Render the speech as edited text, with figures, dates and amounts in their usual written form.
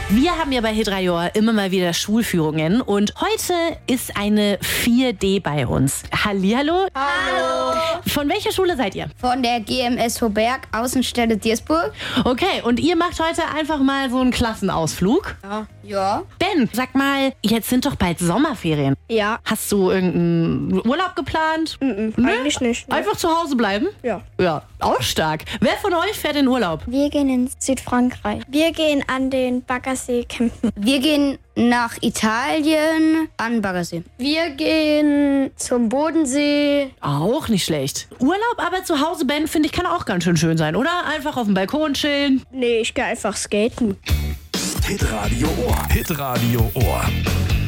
Wir haben ja bei Hitradio immer mal wieder Schulführungen und heute ist eine 4D bei uns. Hallihallo. Hallo. Von welcher Schule seid ihr? Von der GMS Hoberg, Außenstelle Diersburg. Okay, und ihr macht heute einfach mal so einen Klassenausflug? Ja. Ben, sag mal, jetzt sind doch bald Sommerferien. Ja. Hast du irgendeinen Urlaub geplant? Eigentlich nicht. Ne? Einfach zu Hause bleiben? Ja. Ja, auch stark. Wer von euch fährt in Urlaub? Wir gehen in Südfrankreich. Wir gehen an den Baggersee campen. Wir gehen nach Italien an Baggersee. Wir gehen zum Bodensee. Auch nicht schlecht. Urlaub aber zu Hause, Ben, finde ich, kann auch ganz schön sein, oder? Einfach auf dem Balkon chillen. Nee, ich gehe einfach skaten. Hitradio Ohr. Hitradio Ohr.